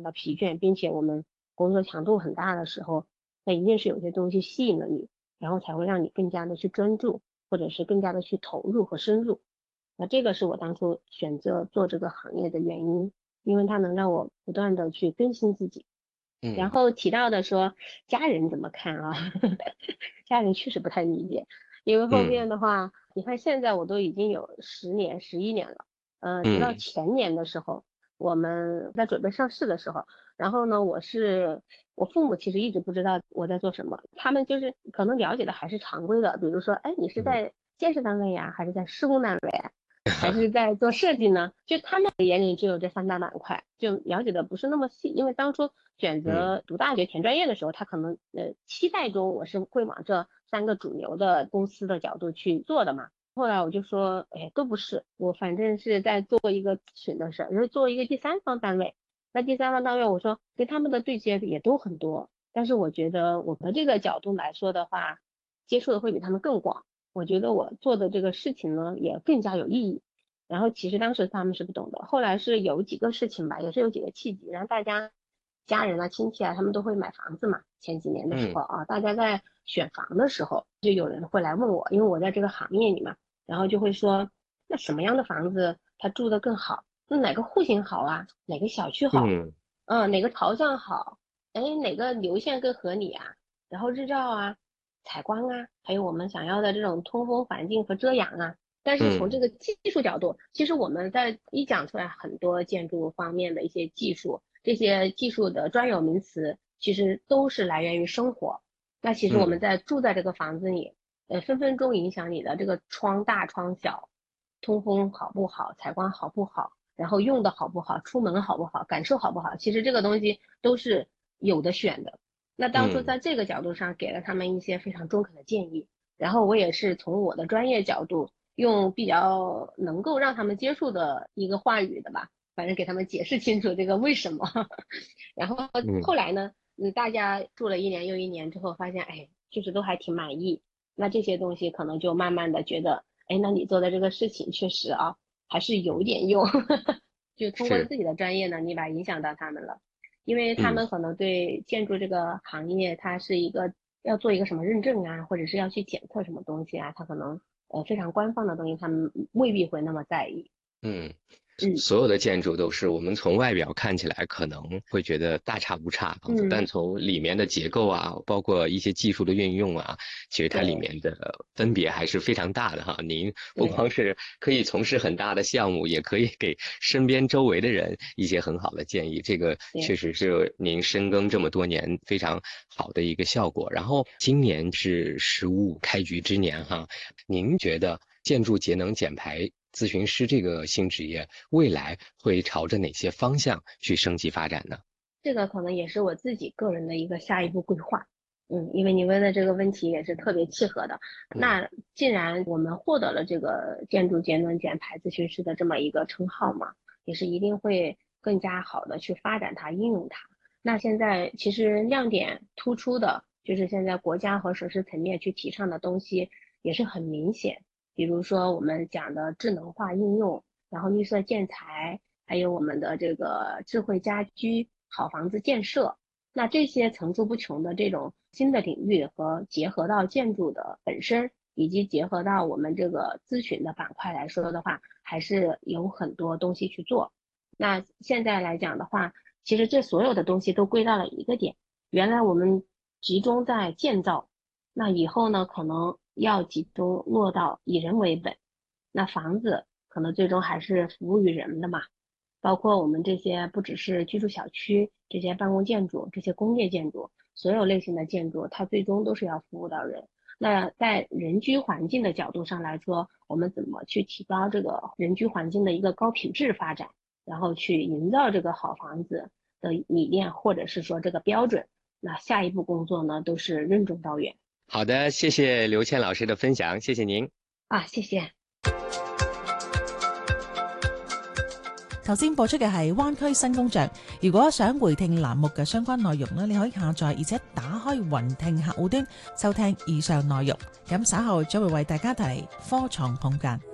感到疲倦，并且我们工作强度很大的时候，那一定是有些东西吸引了你，然后才会让你更加的去专注，或者是更加的去投入和深入。那这个是我当初选择做这个行业的原因，因为它能让我不断的去更新自己。然嗯后提到的说家人怎么看啊？家人确实不太理解，因为后嗯面的话，你看现在我都已经有10年、11年了，直到嗯前年的时候，我们在准备上市的时候，然后呢，我父母其实一直不知道我在做什么，他们就是可能了解的还是常规的，比如说，哎，你是嗯， 在建设单位呀，还是在施工单位啊？还是在做设计呢？就他们眼里只有这3大板块，就了解的不是那么细。因为当初选嗯择读大学填专业的时候，他可能期待中我是会往这3个主流的公司的角度去做的嘛。后来我就说，哎，都不是，我反正是在做一个咨询的事儿，就是做一个第三方单位。那第三方单位，我说跟他们的对接也都很多，但是我觉得我的这个角度来说的话，接触的会比他们更广。我觉得我做的这个事情呢，也更加有意义。然后其实当时他们是不懂的，后来是有几个事情吧，也是有几个契机，然后大家家人啊、亲戚啊，他们都会买房子嘛。前几年的时候嗯啊，大家在选房的时候，就有人会来问我，因为我在这个行业里嘛，然后就会说，那什么样的房子它住的更好？那哪个户型好啊？哪个小区好？ 嗯哪个朝向好？哎，哪个流线更合理啊？然后日照啊、采光啊，还有我们想要的这种通风环境和遮阳啊。但是从这嗯， 个技术角度，其实我们在一讲出来很多建筑方面的一些技术，这些技术的专有名词，其实都是来源于生活。那其实我们嗯在住在这个房子里，分分钟影响你的这个窗大窗小，通风好不好，采光好不好，然后用的好不好，出门好不好，感受好不好，其实这个东西都是有的选的。那当初嗯， 在这个角度上给了他们一些非常中肯的建议，然后我也是从我的专业角度，用比较能够让他们接受的一个话语的吧，反正给他们解释清楚这个为什么。然后后嗯， 来呢，大家住了1年又1年之后，发现哎，就是都还挺满意。那这些东西可能就慢慢的觉得，哎，那你做的这个事情确实啊，还是有点用。就通过是， 自己的专业能力吧，影响到他们了。因为他嗯。 们可能对建筑这个行业，它是一个要做一个什么认证啊，或者是要去检测什么东西啊，他可能非常官方的东西，他们未必会那么在意。 嗯， 嗯所有的建筑都是我们从外表看起来可能会觉得大差不差房子， 嗯， 但从里面的结构啊，包括一些技术的运用啊，其实它里对面的分别还是非常大的哈。您不对光是可以从事很大的项目，也可以给身边周围的人一些很好的建议，这个确对。 实是您深耕这么多年非常好的一个效果。然后今年是15开局之年哈，您觉得建筑节能减排咨询师这个新职业未来会朝着哪些方向去升级发展呢？ 这个可能也是我自己个人的一个下一步规划。因为你问的这个问题也是特别契合的。 嗯那既然我们获得了这个建筑节能减排咨询师的这么一个称号嘛，也是一定会更加好的去发展它、应用它。那现在其实亮点突出的就是现在国家和省市层面去提倡的东西也是很明显，比如说我们讲的智能化应用，然后绿色建材，还有我们的这个智慧家居、好房子建设。那这些层出不穷的这种新的领域和结合到建筑的本身，以及结合到我们这个咨询的板块来说的话，还是有很多东西去做。那现在来讲的话，其实这所有的东西都归到了一个点，原来我们集中在建造，那以后呢，可能要集中落到以人为本。那房子可能最终还是服务于人的嘛。包括我们这些不只是居住小区，这些办公建筑、这些工业建筑，所有类型的建筑，它最终都是要服务到人。那在人居环境的角度上来说，我们怎么去提高这个人居环境的一个高品质发展，然后去营造这个好房子的理念，或者是说这个标准，那下一步工作呢，都是任重道遠。 好的，謝謝劉倩老師的分享，謝謝您。 啊，謝謝。 頭先播出嘅係灣區新工場。如果想回聽欄目嘅相關內容呢，你可以下載而且打開雲聽客戶端收聽以上內容。咁稍後將會為大家帶嚟科創空間。